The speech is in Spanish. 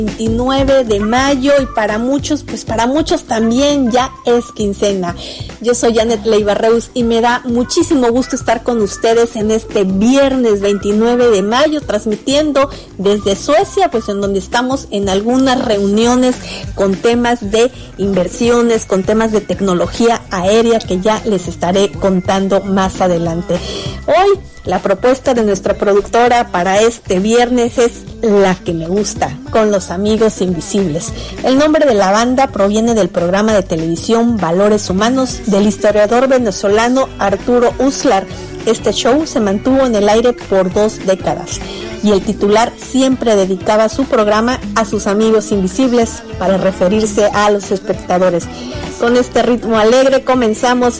29 de mayo y para muchos también ya es quincena. Yo soy Janet Leiva Reus y me da muchísimo gusto estar con ustedes en este viernes 29 de mayo, transmitiendo desde Suecia, pues en donde estamos en algunas reuniones con temas de inversiones, con temas de tecnología aérea que ya les estaré contando más adelante. Hoy la propuesta de nuestra productora para este viernes es La que me gusta, con los amigos invisibles. El nombre de la banda proviene del programa de televisión Valores Humanos del historiador venezolano Arturo Uslar. Este show se mantuvo en el aire por 2 décadas y el titular siempre dedicaba su programa a sus amigos invisibles para referirse a los espectadores. Con este ritmo alegre comenzamos